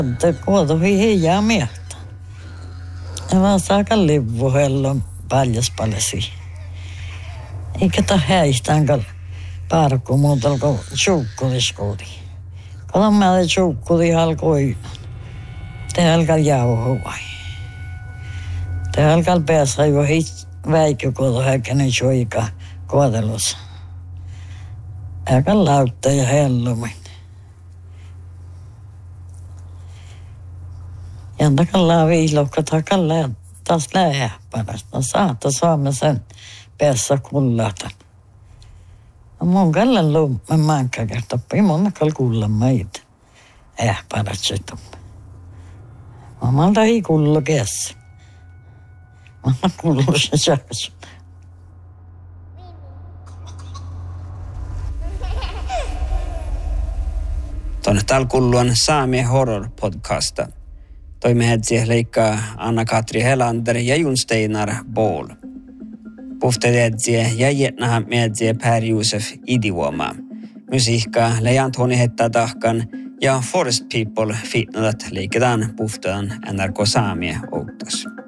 Det kuoto hiljaa miestä. Ja vaan saaka livuhellon paljaspalesi. Eikä ta häistään kal parkku muuta kuin tjuukkuliskoodi. Kato mä te tjuukkuli alkoi. Te alkaa jauhua. Te alkaa päässä jo väikö kuoto häkkänen joika kuotelussa. Äkä lautta ja hellumin. Ja takalla viilokka takalla taas lähpärästä. Saata saamme sen päässä kullata. Mun kallan luumme mankka kertoppi. Mun kall kulla meitä. Ähpärästä. Mä malta ei kullo käsi. Mä kullo se säkäs. Tuonne talkulluan Saami Horror podcasta. Toimihetsi leikkaa Anna-Katri Helander ja Jon Steinar Bål. Puhtetetsi ja jätnahan mietsi Per Josef Idivuoma. Musiikkaa leijant honi hettaa tahkan ja Forest People fitnadat leiketään puhtaan NRK Saamie outos.